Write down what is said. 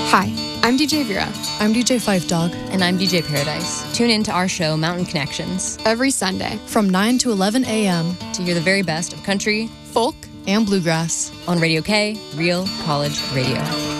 Hi, I'm DJ Vera. I'm DJ Five Dog. And I'm DJ Paradise. Tune in to our show, Mountain Connections, Every Sunday from 9 to 11 a.m. to hear the very best of country, folk, and bluegrass on Radio K, Real College Radio.